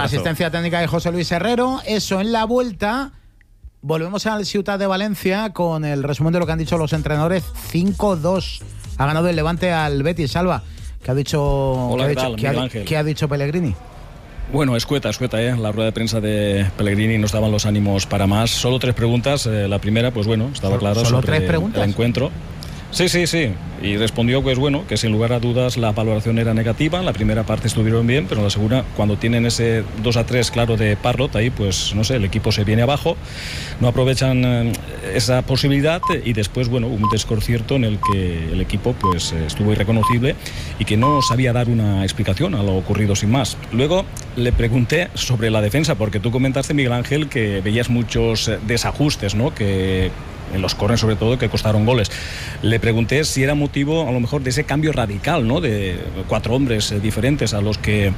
Asistencia técnica de José Luis Herrero. Eso en la vuelta. Volvemos al Ciutat de Valencia con el resumen de lo que han dicho los entrenadores. 5-2. Ha ganado el Levante al Betis. Salva, ¿qué ha dicho, Hola, ¿qué ha dicho Pellegrini? Bueno, escueta, la rueda de prensa de Pellegrini, no estaban los ánimos para más. Solo 3 preguntas. La primera, pues bueno, estaba claro ¿Solo sobre 3 preguntas? el encuentro. Sí. Y respondió pues bueno, que sin lugar a dudas la valoración era negativa. En la primera parte estuvieron bien, pero en la segunda, cuando tienen ese 2-3 claro de Parrot, ahí pues no sé, el equipo se viene abajo, no aprovechan esa posibilidad y después, bueno, un desconcierto en el que el equipo pues estuvo irreconocible y que no sabía dar una explicación a lo ocurrido sin más. Luego le pregunté sobre la defensa, porque tú comentaste, Miguel Ángel, que veías muchos desajustes, ¿no? Que en los córneres sobre todo, que costaron goles. Le pregunté si era motivo a lo mejor de ese cambio radical, ¿no? De 4 hombres diferentes a los que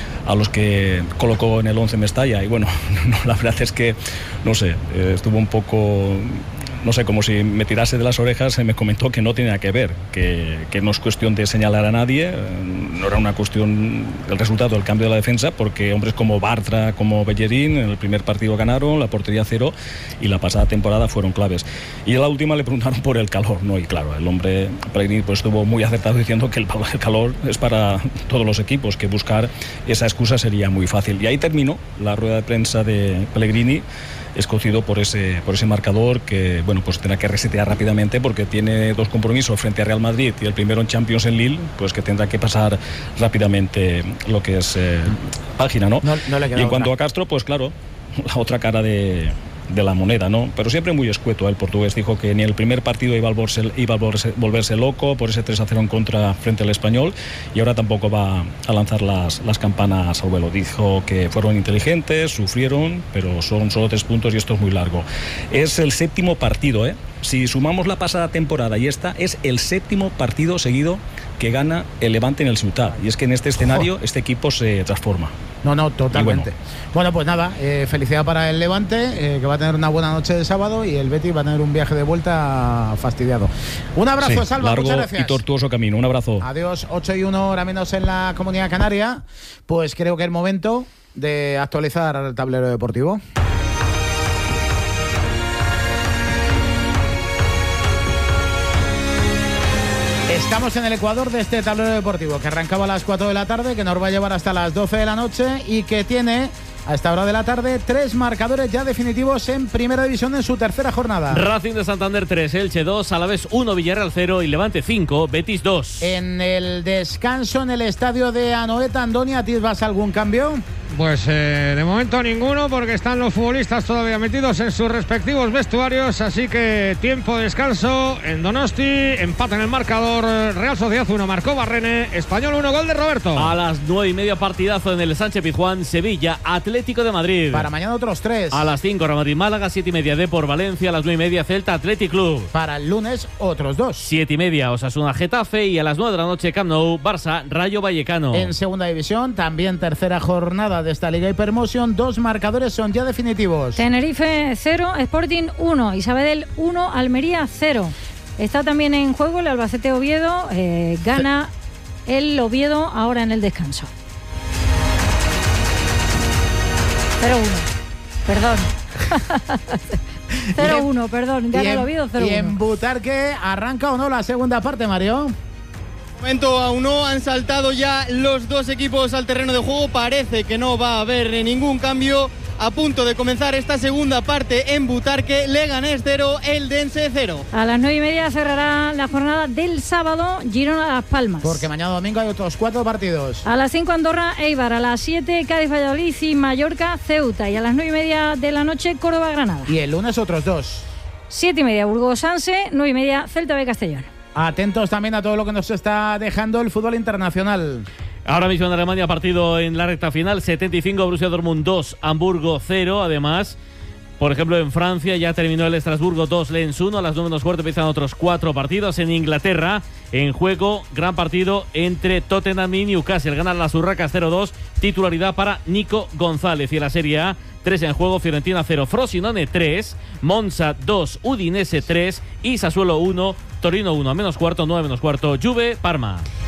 colocó en el 11 Mestalla, y bueno, no, la verdad es que no sé, estuvo un poco, no sé, como si me tirase de las orejas. Me comentó que no tiene nada que ver, que no es cuestión de señalar a nadie, no era una cuestión del resultado del cambio de la defensa, porque hombres como Bartra, como Bellerín, en el primer partido ganaron, la portería 0, y la pasada temporada fueron claves. Y en la última le preguntaron por el calor, ¿no? Y claro, el hombre Pellegrini pues estuvo muy acertado diciendo que el calor es para todos los equipos, que buscar esa excusa sería muy fácil. Y ahí terminó la rueda de prensa de Pellegrini, escocido por ese marcador, que bueno, pues tendrá que resetear rápidamente, porque tiene 2 compromisos frente a Real Madrid y el primero en Champions en Lille, pues que tendrá que pasar rápidamente lo que es página, ¿no? No le queda y en cuanto otra. a Castro, pues claro, la otra cara de la moneda, ¿no? Pero siempre muy escueto. El portugués dijo que ni el primer partido iba a volverse loco por ese 3-0 en contra frente al Español, y ahora tampoco va a lanzar las campanas al vuelo. Dijo que fueron inteligentes, sufrieron, pero son solo 3 puntos y esto es muy largo. Es el 7º partido, ¿eh? Si sumamos la pasada temporada y esta, es el 7º partido seguido que gana el Levante en el Ciutat, y es que en este escenario este equipo se transforma. No, totalmente. Bueno, pues nada, felicidad para el Levante, que va a tener una buena noche de sábado, y el Betis va a tener un viaje de vuelta fastidiado. Un abrazo, sí, Salva, largo muchas gracias. y tortuoso camino. Un abrazo. Adiós. 8:01, hora menos en la Comunidad Canaria. Pues creo que es momento de actualizar el tablero deportivo. Estamos en el ecuador de este tablero deportivo, que arrancaba a las 4 de la tarde, que nos va a llevar hasta las 12 de la noche, y que tiene a esta hora de la tarde 3 marcadores ya definitivos en Primera División en su tercera jornada. Racing de Santander 3, Elche 2, Alavés 1, Villarreal 0 y Levante 5, Betis 2. En el descanso en el estadio de Anoeta, Andoni, ¿a ti vas a algún cambio? Pues de momento ninguno, porque están los futbolistas todavía metidos en sus respectivos vestuarios, así que tiempo de descanso en Donosti. Empate en el marcador, Real Sociedad 1, marcó Barrene, Español 1, gol de Roberto. A las 9:30 partidazo en el Sánchez Pizjuán, Sevilla, Atlético de Madrid. Para mañana otros 3. A las 5, Real Madrid Málaga, 7:30 Depor Valencia, a las 9:30 Celta Athletic Club. Para el lunes otros 2. 7:30 Osasuna Getafe, y a las 9 de la noche Camp Nou, Barça Rayo Vallecano. En Segunda División, también tercera jornada de esta Liga Hypermotion, 2 marcadores son ya definitivos. Tenerife 0, Sporting 1 y Sabadell 1, Almería 0. Está también en juego el Albacete Oviedo, gana el Oviedo ahora en el descanso. 0-1, perdón. 0-1, perdón, gana el Oviedo 0-1. ¿Y en Butarque arranca o no la segunda parte, Mario? Momento aún no, han saltado ya los 2 equipos al terreno de juego, parece que no va a haber ningún cambio. A punto de comenzar esta segunda parte en Butarque, Leganés 0, Eldense 0. A las 9:30 cerrará la jornada del sábado, Girona Las Palmas. Porque mañana domingo hay otros 4 partidos. A las 5 Andorra, Eibar, a las 7 Cádiz, Valladolid y Mallorca, Ceuta, y a las 9:30 de la noche Córdoba, Granada. Y el lunes otros 2. 7:30 Burgos Sanse, 9:30 Celta B Castellón. Atentos también a todo lo que nos está dejando el fútbol internacional. Ahora mismo en Alemania, partido en la recta final, 75 Borussia Dortmund 2, Hamburgo 0. Además, por ejemplo, en Francia ya terminó el Estrasburgo 2, Lens 1. A las 9:15 empiezan otros 4 partidos. En Inglaterra, en juego, gran partido entre Tottenham y Newcastle. Ganan las Urracas 0-2, titularidad para Nico González. Y en la Serie A, 3 en juego, Fiorentina 0, Frosinone 3, Monza 2, Udinese 3 y Sassuolo 1, Torino 1. A menos cuarto, 9 menos cuarto, Juve, Parma.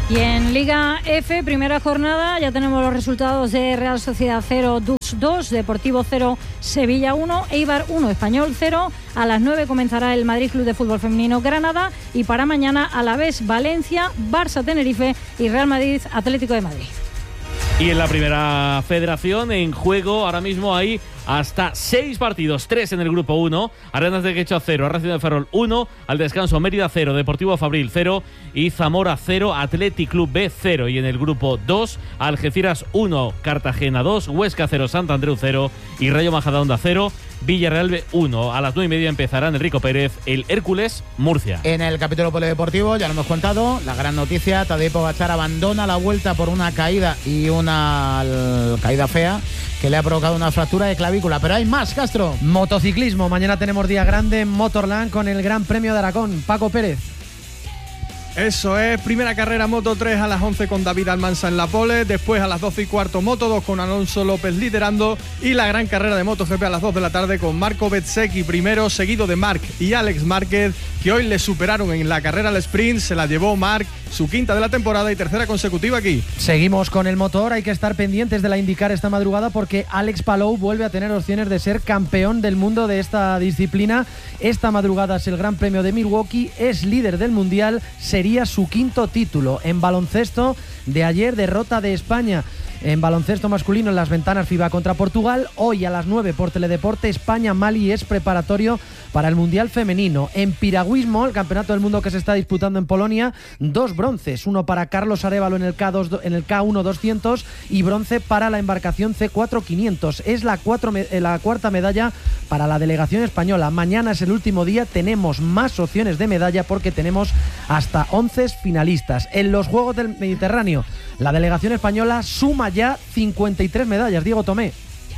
Y en Liga F, primera jornada, ya tenemos los resultados de Real Sociedad 0, Dux 2, Deportivo 0, Sevilla 1, Eibar 1, Español 0. A las 9 comenzará el Madrid Club de Fútbol Femenino Granada y para mañana Alavés Valencia, Barça Tenerife y Real Madrid Atlético de Madrid. Y en la primera federación, en juego ahora mismo hay hasta 6 partidos, 3 en el grupo 1, Arenas de Quecho 0, Racing de Ferrol 1, al descanso Mérida 0, Deportivo Fabril 0 y Zamora 0, Athletic Club B 0. Y en el grupo 2, Algeciras 1, Cartagena 2, Huesca 0, Sant Andreu 0 y Rayo Majadahonda 0, Villarreal B 1. A las 9:30 empezará en Enrico Pérez el Hércules Murcia. En el capítulo polideportivo, ya lo hemos contado, la gran noticia, Tadej Pogačar abandona la Vuelta por una caída y una caída fea que le ha provocado una fractura de clavícula. Pero hay más, Castro. Motociclismo, mañana tenemos día grande en Motorland con el Gran Premio de Aragón. Paco Pérez. Eso es, primera carrera Moto 3 a las 11 con David Almansa en la pole, después a las 12:15 Moto 2 con Alonso López liderando y la gran carrera de MotoGP a las 2 de la tarde con Marco Bezzecchi primero, seguido de Marc y Alex Márquez, que hoy le superaron en la carrera al sprint. Se la llevó Marc, su quinta de la temporada y tercera consecutiva aquí. Seguimos con el motor, hay que estar pendientes de la IndyCar esta madrugada porque Alex Palou vuelve a tener opciones de ser campeón del mundo de esta disciplina. Esta madrugada es el Gran Premio de Milwaukee, es líder del mundial, sería su quinto título. En baloncesto, de ayer derrota de España en baloncesto masculino en las ventanas FIBA contra Portugal. Hoy a las 9 por Teledeporte, España-Mali es preparatorio para el Mundial Femenino. En piragüismo, el campeonato del mundo que se está disputando en Polonia, 2 bronces, uno para Carlos Arévalo en el K1 200 y bronce para la embarcación C4 500. Es la cuarta medalla para la delegación española. Mañana es el último día, tenemos más opciones de medalla porque tenemos hasta 11 finalistas. En los Juegos del Mediterráneo, la delegación española suma ya 53 medallas. Diego Tomé.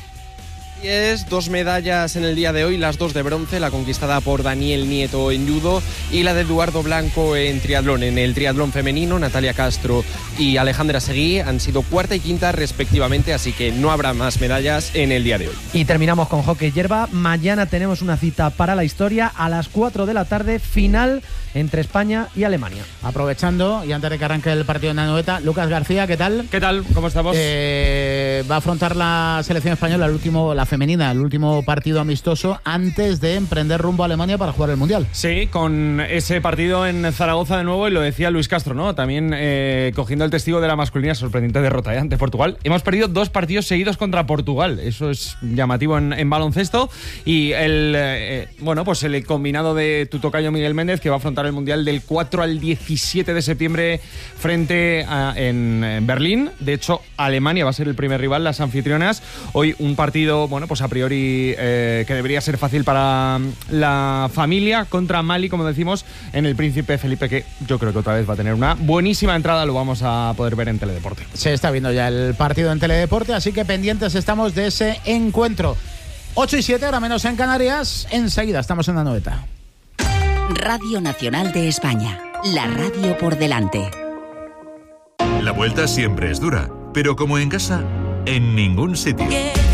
2 medallas en el día de hoy, las 2 de bronce, la conquistada por Daniel Nieto en judo y la de Eduardo Blanco en triatlón. En el triatlón femenino, Natalia Castro y Alejandra Seguí han sido cuarta y quinta respectivamente, así que no habrá más medallas en el día de hoy. Y terminamos con hockey hierba. Mañana tenemos una cita para la historia a las 4 de la tarde, final entre España y Alemania. Aprovechando, y antes de que arranque el partido en la Anoeta, Lucas García, ¿qué tal? ¿Qué tal? ¿Cómo estamos? Va a afrontar la selección española la femenina, el último partido amistoso antes de emprender rumbo a Alemania para jugar el Mundial. Sí, con ese partido en Zaragoza de nuevo, y lo decía Luis Castro, ¿no? También cogiendo el testigo de la masculina, sorprendente derrota ante Portugal. Hemos perdido 2 partidos seguidos contra Portugal, eso es llamativo en baloncesto. Y el combinado de tu tocayo Miguel Méndez, que va a afrontar el Mundial del 4 al 17 de septiembre frente en Berlín. De hecho, Alemania va a ser el primer rival, las anfitrionas. Hoy un partido, a priori que debería ser fácil para la familia, contra Mali, como decimos, en el Príncipe Felipe, que yo creo que otra vez va a tener una buenísima entrada. Lo vamos a poder ver en Teledeporte. Se está viendo ya el partido en Teledeporte, así que pendientes estamos de ese encuentro. 8:07, ahora menos en Canarias. Enseguida estamos en la Anoeta. Radio Nacional de España, la radio por delante. La vuelta siempre es dura, pero como en casa, en ningún sitio.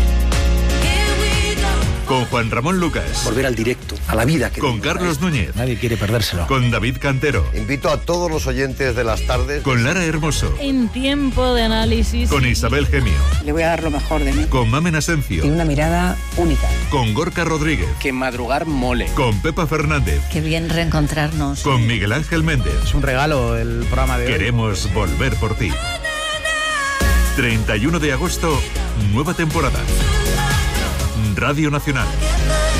Con Juan Ramón Lucas. Volver al directo, a la vida. Con Carlos Núñez. Nadie quiere perdérselo. Con David Cantero. Invito a todos los oyentes de las tardes. Con Lara Hermoso. En tiempo de análisis. Con Isabel Gemio. Le voy a dar lo mejor de mí. Con Mamen Asencio. Tiene una mirada única. Con Gorka Rodríguez. Que madrugar mole. Con Pepa Fernández. Qué bien reencontrarnos. Con Miguel Ángel Méndez. Es un regalo el programa de hoy. Queremos volver por ti. 31 de agosto, nueva temporada. Radio Nacional.